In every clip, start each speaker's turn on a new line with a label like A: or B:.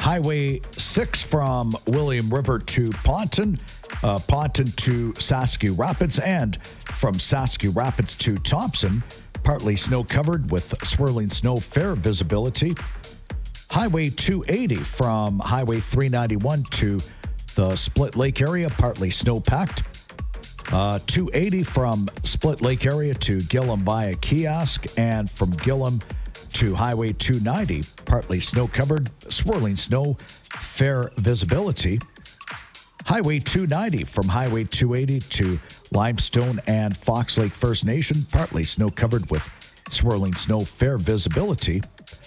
A: Highway 6 from William River to Ponton, Ponton to Saskatoon Rapids, and from Saskatoon Rapids to Thompson, partly snow-covered with swirling snow, fair visibility. Highway 280 from Highway 391 to the Split Lake area, partly snow-packed. 280 from Split Lake area to Gillam via Kiosk, and from Gillam to Highway 290, partly snow-covered, swirling snow, fair visibility. Highway 290 from Highway 280 to Limestone and Fox Lake First Nation, partly snow-covered with swirling snow, fair visibility.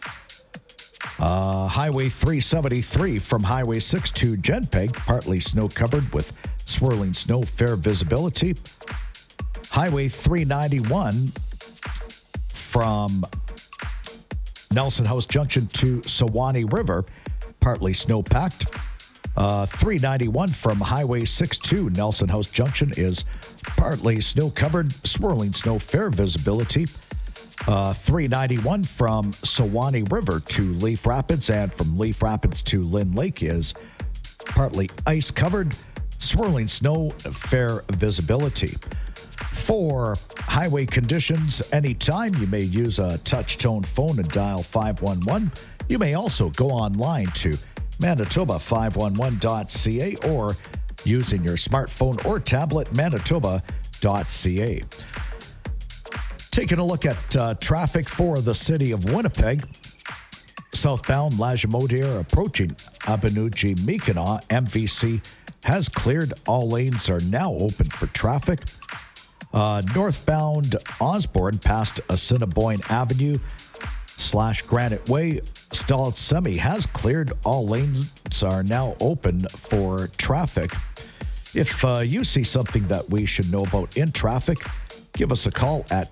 A: Highway 373 from Highway 6 to Genpeg, partly snow-covered with swirling snow, fair visibility. Highway 391 from Nelson House Junction to Sewanee River, partly snow-packed. 391 from Highway 6 to Nelson House Junction is partly snow-covered, swirling snow, fair visibility. 391 from Sewanee River to Leaf Rapids, and from Leaf Rapids to Lynn Lake is partly ice-covered, swirling snow, fair visibility. For highway conditions, anytime you may use a touch-tone phone and dial 511. You may also go online to Manitoba511.ca or using your smartphone or tablet, Manitoba.ca. Taking a look at traffic for the city of Winnipeg. Southbound Lagimodiere approaching Abenuji-Mikanah, MVC has cleared. All lanes are now open for traffic. Northbound Osborne past Assiniboine Avenue / Granite Way, Stalled Semi has cleared. All lanes are now open for traffic. If you see something that we should know about in traffic, give us a call at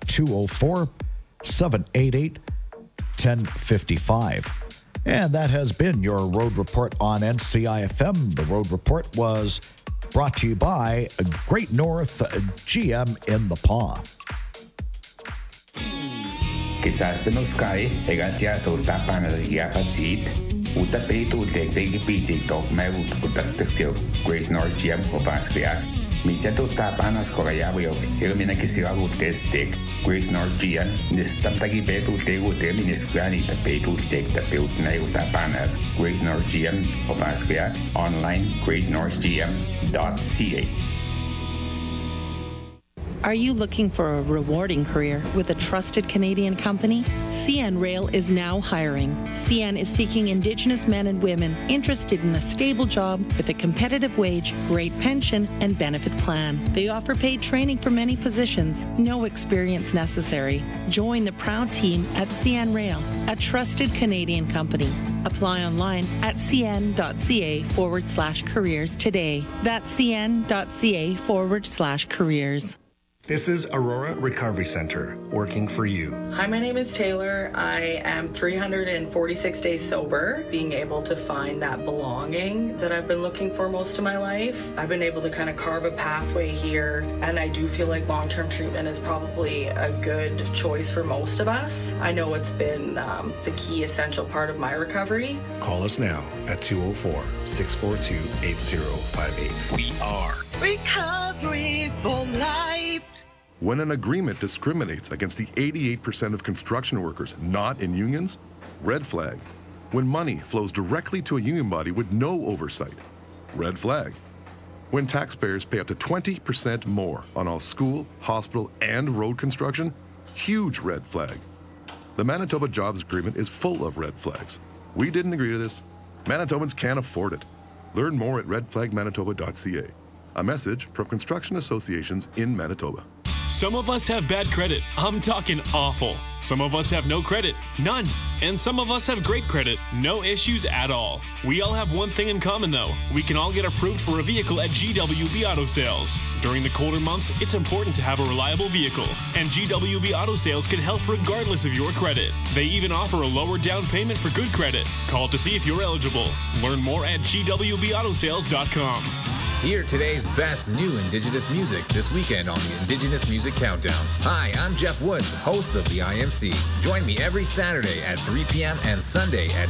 A: 204-788-1055. And that has been your Road Report on NCIFM. The Road Report was brought to you by Great North GM in the Paw.
B: Kisartano Sky, Hegatia Sultapana Yapazit, Utapetu Tegi Piti Tok Meut Utakeskil, Great North GM Opaskiak, Michato Tapanas Korayavio, Ilmina Kisiagu Testek, Great North GM, Nistantagi Betu Tegu Teminiskrani, the Petu Tek the Put Neu Tapanas, Great North GM Opaskiak, online greatnorthgm.ca.
C: Are you looking for a rewarding career with a trusted Canadian company? CN Rail is now hiring. CN is seeking Indigenous men and women interested in a stable job with a competitive wage, great pension, and benefit plan. They offer paid training for many positions, no experience necessary. Join the proud team at CN Rail, a trusted Canadian company. Apply online at cn.ca/careers today. That's cn.ca/careers.
D: This is Aurora Recovery Center, working for you.
E: Hi, my name is Taylor. I am 346 days sober, being able to find that belonging that I've been looking for most of my life. I've been able to kind of carve a pathway here, and I do feel like long-term treatment is probably a good choice for most of us. I know it's been the key essential part of my recovery.
D: Call us now at 204-642-8058.
F: We are Recovery for Life.
G: When an agreement discriminates against the 88% of construction workers not in unions, red flag. When money flows directly to a union body with no oversight, red flag. When taxpayers pay up to 20% more on all school, hospital, and road construction, huge red flag. The Manitoba Jobs Agreement is full of red flags. We didn't agree to this. Manitobans can't afford it. Learn more at redflagmanitoba.ca. A message from construction associations in Manitoba.
H: Some of us have bad credit. I'm talking awful. Some of us have no credit, none. And some of us have great credit, no issues at all. We all have one thing in common though. We can all get approved for a vehicle at GWB Auto Sales. During the colder months, it's important to have a reliable vehicle. And GWB Auto Sales can help regardless of your credit. They even offer a lower down payment for good credit. Call to see if you're eligible. Learn more at gwbautosales.com.
I: Hear today's best new Indigenous music this weekend on the Indigenous Music Countdown. Hi, I'm Jeff Woods, host of the IMC. Join me every Saturday at 3 p.m. and Sunday at